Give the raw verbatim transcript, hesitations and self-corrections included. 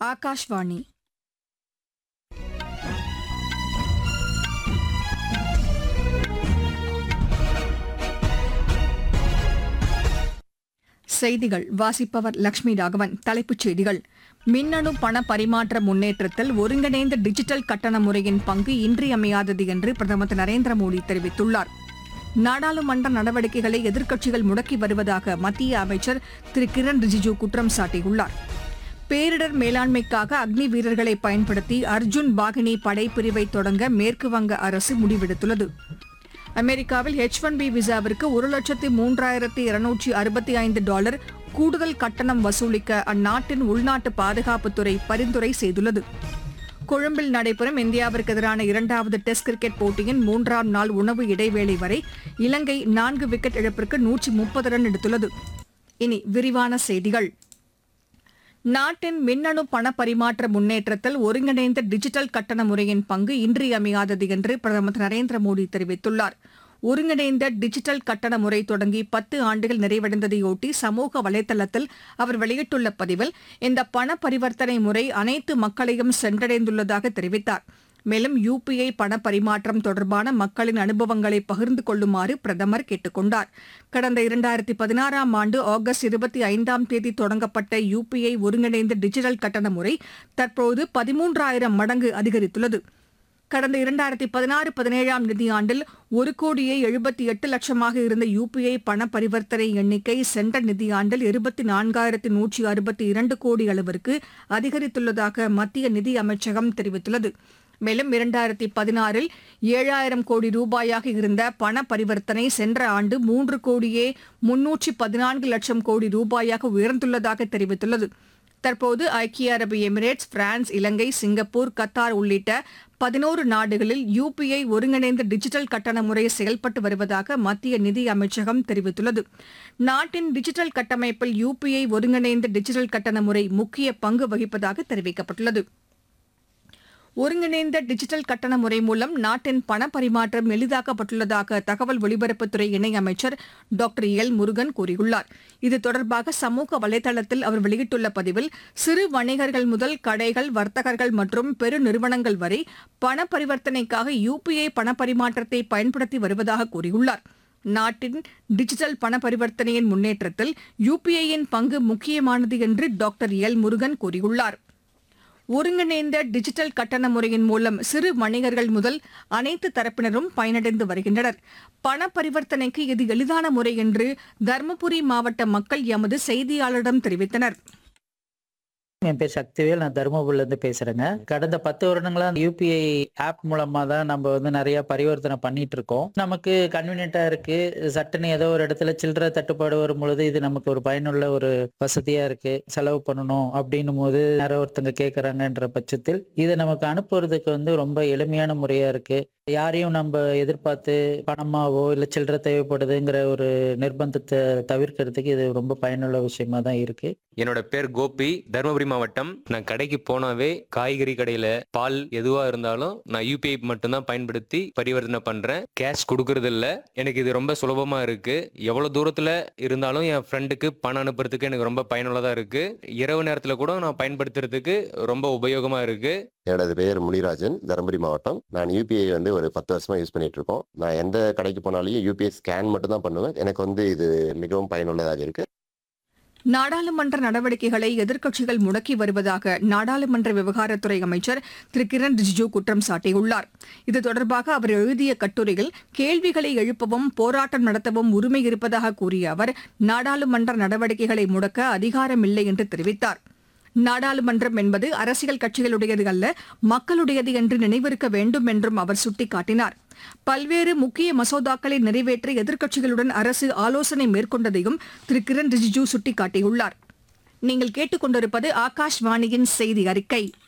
ஆகாஷ்வாணி. செய்திகள் வாசிப்பவர் லட்சுமி ராகவன். தலைப்புச் செய்திகள்: மின்னணு பண பரிமாற்ற முன்னேற்றத்தில் ஒருங்கிணைந்த டிஜிட்டல் கட்டண முறையின் பங்கு இன்றியமையாதது என்று பிரதமர் திரு நரேந்திர மோடி தெரிவித்துள்ளார். நாடாளுமன்ற நடவடிக்கைகளை எதிர்க்கட்சிகள் முடக்கி வருவதாக மத்திய அமைச்சர் திரு கிரண் ரிஜிஜூ குற்றம் சாட்டியுள்ளார். பேரிடர் மேலாண்மைக்காக அக்னி வீரர்களை பயன்படுத்தி அர்ஜுன் பாகினி படைப்பிரிவை தொடங்க மேற்குவங்க அரசு முடிவெடுத்துள்ளது. அமெரிக்காவில் எச் ஒன் பி விசாவிற்கு ஒரு லட்சத்து மூன்றாயிரத்து இருநூற்றி அறுபத்தி ஐந்து டாலர் கூடுதல் கட்டணம் வசூலிக்க அந்நாட்டின் உள்நாட்டு பாதுகாப்புத்துறை பரிந்துரை செய்துள்ளது. கொழும்பில் நடைபெறும் இந்தியாவிற்கு எதிரான இரண்டாவது டெஸ்ட் கிரிக்கெட் போட்டியின் மூன்றாம் நாள் உணவு இடைவேளை வரை இலங்கை நான்கு விக்கெட் இழப்பிற்கு நூற்றி முப்பது ரன் எடுத்துள்ளது. இனி விரிவான செய்திகள். நாட்டின் மின்னணு பண பரிமாற்ற முன்னேற்றத்தில் ஒருங்கிணைந்த டிஜிட்டல் கட்டண முறையின் பங்கு இன்றியமையாதது என்று பிரதமர் திரு நரேந்திர மோடி தெரிவித்துள்ளார். ஒருங்கிணைந்த டிஜிட்டல் கட்டண முறை தொடங்கி பத்து ஆண்டுகள் நிறைவடைந்ததையொட்டி சமூக வலைதளத்தில் அவர் வெளியிட்டுள்ள பதிவில் இந்த பண பரிவர்த்தனை முறை அனைத்து மக்களையும் சென்றடைந்துள்ளதாக தெரிவித்தார். மேலும் யுபிஐ பண பரிமாற்றம் தொடர்பான மக்களின் அனுபவங்களை பகிர்ந்து கொள்ளுமாறு பிரதமர் கேட்டுக் கொண்டார். கடந்த இரண்டாயிரத்தி பதினாறாம் ஆண்டு ஆகஸ்ட் இருபத்தி ஐந்தாம் தேதி தொடங்கப்பட்ட யுபிஐ ஒருங்கிணைந்த டிஜிட்டல் கட்டண முறை தற்போது பதிமூன்றாயிரம் மடங்கு அதிகரித்துள்ளது. கடந்த இரண்டாயிரத்தி பதினாறு பதினேழாம் நிதியாண்டில் ஒரு கோடியே எழுபத்தி எட்டு லட்சமாக இருந்த யுபிஐ பண பரிவர்த்தனை எண்ணிக்கை சென்ற நிதியாண்டில் இருபத்தி நான்காயிரத்து நூற்றி அறுபத்தி இரண்டு கோடி அளவிற்கு அதிகரித்துள்ளதாக மத்திய நிதி அமைச்சகம் தெரிவித்துள்ளது. மேலும் இரண்டாயிரத்தி பதினாறில் ஏழாயிரம் கோடி ரூபாயாக இருந்த பண பரிவர்த்தனை சென்ற ஆண்டு மூன்று கோடியே முன்னூற்றி பதினான்கு லட்சம் கோடி ரூபாயாக உயர்ந்துள்ளதாக தெரிவித்துள்ளது. தற்போது ஐக்கிய அரபு எமிரேட்ஸ், பிரான்ஸ், இலங்கை, சிங்கப்பூர், கத்தார் உள்ளிட்ட பதினோரு நாடுகளில் யுபிஐ ஒருங்கிணைந்த டிஜிட்டல் கட்டண முறை செயல்பட்டு வருவதாக மத்திய நிதி அமைச்சகம் தெரிவித்துள்ளது. நாட்டின் டிஜிட்டல் கட்டமைப்பில் யுபிஐ ஒருங்கிணைந்த டிஜிட்டல் கட்டண முறை முக்கிய பங்கு வகிப்பதாக தெரிவிக்கப்பட்டுள்ளது. ஒருங்கிணைந்த டிஜிட்டல் கட்டண முறை மூலம் நாட்டின் பண பரிமாற்றம் எளிதாக்கப்பட்டுள்ளதாக தகவல் ஒலிபரப்புத்துறை இணையமைச்சர் டாக்டர் எல் முருகன் கூறியுள்ளார். இது தொடர்பாக சமூக வலைதளத்தில் அவர் வெளியிட்டுள்ள பதிவில், சிறு வணிகர்கள் முதல் கடைகள், வர்த்தகர்கள் மற்றும் பெரு நிறுவனங்கள் வரை பண பரிவர்த்தனைக்காக யுபிஐ பண பரிமாற்றத்தை பயன்படுத்தி வருவதாக கூறியுள்ளார். நாட்டின் டிஜிட்டல் பண பரிவர்த்தனையின் முன்னேற்றத்தில் யுபிஐயின் பங்கு முக்கியமானது என்று டாக்டர் எல் முருகன் கூறியுள்ளார். ஒருங்கிணைந்த டிஜிட்டல் கட்டண முறையின் மூலம் சிறு வணிகர்கள் முதல் அனைத்து தரப்பினரும் பயனடைந்து வருகின்றனர். பண பரிவர்த்தனைக்கு இது எளிதான முறை என்று தருமபுரி மாவட்ட மக்கள் எமது செய்தியாளரிடம் தெரிவித்தனர். என் பேர் சக்திவேல், நான் தருமபுரில இருந்து பேசுறேங்க. கடந்த பத்து வருடங்களா யூபிஐ ஆப் மூலமா தான் நம்ம வந்து நிறைய பரிவர்த்தனை பண்ணிட்டு இருக்கோம். நமக்கு கன்வீனியன்டா இருக்கு. சட்டுன்னு ஏதோ ஒரு இடத்துல சில்லறை தட்டுப்பாடு வரும் பொழுது இது நமக்கு ஒரு பயனுள்ள ஒரு வசதியா இருக்கு. செலவு பண்ணணும் அப்படின்னும் போது யாரோ ஒருத்தங்க கேட்கறாங்கன்ற பட்சத்தில் இதை நமக்கு அனுப்புறதுக்கு வந்து ரொம்ப எளிமையான முறையா இருக்கு. யாரையும் நம்ம எதிர்பார்த்து பணமாவோ இல்ல சில்லறை தேவைப்படுதுங்கிற ஒரு நிர்பந்தத்தை தவிர்க்கிறதுக்கு இது ரொம்ப பயனுள்ள விஷயமா தான் இருக்கு. என்னோட பேர் கோபி, தருமபுரி மாவட்டம். நான் கடைக்கு போனாவே காய்கறி கடையில பால் எதுவா இருந்தாலும் நான் யூபிஐ மட்டும்தான் பயன்படுத்தி பரிவர்த்தனை பண்றேன். கேஷ் கொடுக்கறது இல்ல. எனக்கு இது ரொம்ப சுலபமா இருக்கு. எவ்வளவு தூரத்துல இருந்தாலும் என் ஃப்ரெண்டுக்கு பணம் அனுப்புறதுக்கு எனக்கு ரொம்ப பயனுள்ளதா இருக்கு. இரவு நேரத்துல கூட நான் பயன்படுத்துறதுக்கு ரொம்ப உபயோகமா இருக்கு. என்னோட பேர் முனிராஜன், தருமபுரி மாவட்டம். நான் யூபிஐ வந்து ஒரு பத்து வருஷமா யூஸ் பண்ணிட்டு இருக்கோம். நான் எந்த கடைக்கு போனாலும் யூபிஐ ஸ்கேன் மட்டும் தான் பண்ணுவேன். எனக்கு வந்து இது மிகவும் பயனுள்ளதாக இருக்கு. நாடாளுமன்ற நடவடிக்கைகளை எதிர்க்கட்சிகள் முடக்கி வருவதாக நாடாளுமன்ற விவகாரத்துறை அமைச்சர் திரு கிரண் ரிஜிஜூ குற்றம் சாட்டியுள்ளார். இது தொடர்பாக அவர் எழுதிய கட்டுரையில் கேள்விகளை எழுப்பவும் போராட்டம் நடத்தவும் உரிமை இருப்பதாக கூறிய அவர், நாடாளுமன்ற நடவடிக்கைகளை முடக்க அதிகாரமில்லை என்று தெரிவித்தார். நாடாளுமன்றம் என்பது அரசியல் கட்சிகளுடையது அல்ல, மக்களுடையது என்று நினைவிருக்க வேண்டும் என்றும் அவர் சுட்டிக்காட்டினார். பல்வேறு முக்கிய மசோதாக்களை நிறைவேற்ற எதிர்க்கட்சிகளுடன் அரசு ஆலோசனை மேற்கொண்டதையும் திரு கிரண் ரிஜிஜூ சுட்டிக்காட்டியுள்ளார். நீங்கள் கேட்டுக்கொண்டிருப்பது ஆகாஷ்வாணியின் செய்தி அறிக்கை.